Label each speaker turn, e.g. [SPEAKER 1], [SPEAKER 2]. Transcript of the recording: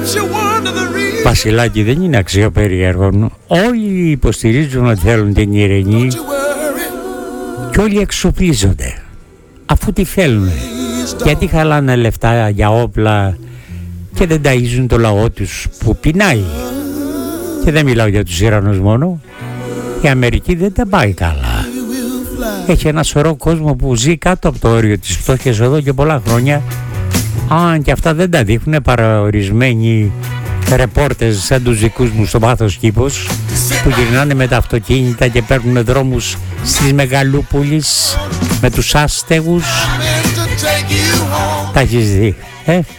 [SPEAKER 1] Βασιλάκη, δεν είναι αξιοπεριέργων. Όλοι υποστηρίζουν ότι θέλουν την ειρηνή και όλοι εξοπλίζονται αφού τη θέλουν. Γιατί χαλάνε λεφτά για όπλα και δεν ταΐζουν το λαό τους που πεινάει? Και δεν μιλάω για τους Ιρανούς μόνο. Η Αμερική δεν τα πάει καλά. Έχει ένα σωρό κόσμο που ζει κάτω από το όριο της φτώχειας εδώ και πολλά χρόνια. Αν και αυτά δεν τα δείχνουν παραορισμένοι ρεπόρτες σαν τους δικούς μου στο Πάθος Κήπος, που γυρνάνε με τα αυτοκίνητα και παίρνουν δρόμους στις Μεγαλούπολεις με τους άστεγους. Τα έχεις δει,